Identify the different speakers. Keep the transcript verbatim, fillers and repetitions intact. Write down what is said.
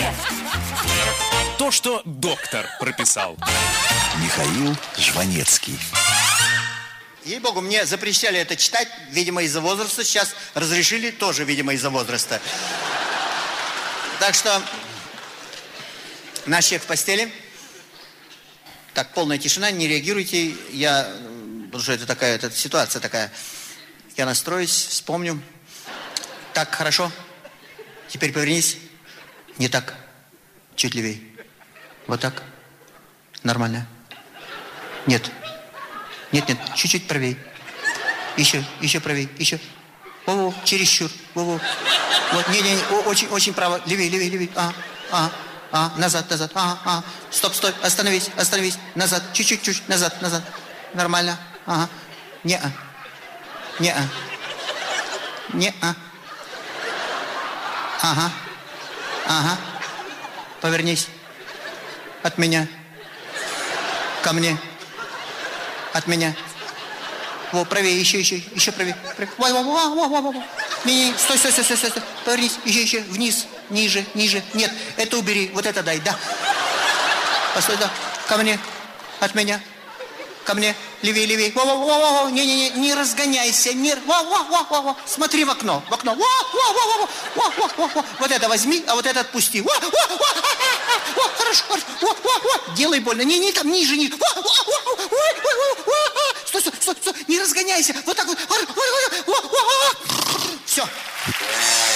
Speaker 1: То, что доктор прописал.
Speaker 2: Михаил Жванецкий.
Speaker 3: Ей-богу, мне запрещали это читать, видимо, из-за возраста. Сейчас разрешили, тоже, видимо, из-за возраста. Так что наш человек в постели. Так, полная тишина, не реагируйте. Я, потому что это такая, это ситуация такая. Я настроюсь, вспомню. Так, хорошо. Теперь повернись. Не так. Чуть левее. Вот так. Нормально. Нет. Нет, нет, чуть-чуть правее. Еще, еще правее, еще. Во-во, чересчур. Во-во. Вот, не-не, очень, очень право. Левее, левее, левее. А, а, а, назад, назад. А, а. Стоп, стой, остановись, остановись. Назад, чуть-чуть, чуть, назад, назад. Нормально. Ага. Не-а. Не-а. Не-а. Ага. Ага. Повернись. От меня. Ко мне. От меня. Во, правее, еще, еще, еще правее. Во, во, во, во, во, во. Не, не, стой, стой, стой, стой, стой. Повернись, еще, еще, вниз, ниже, ниже. Нет, это убери, вот это дай, да. Постой, да. Ко мне, от меня. Ко мне, левее, левее. Во, во, во, во, во. Не, не, не, не разгоняйся, не. Во, во, во, во, во. Смотри в окно, в окно. Во, во, во, во, во, во, во, во. Вот это возьми, а вот это отпусти. Во, во, во, во, хорошо, хорошо. Во, во, во. Делай больно. Не, не там, ниже, ниже. Во, во, во, во, во, во. Стой, стой, стой, стой, не разгоняйся. Вот так вот. Все.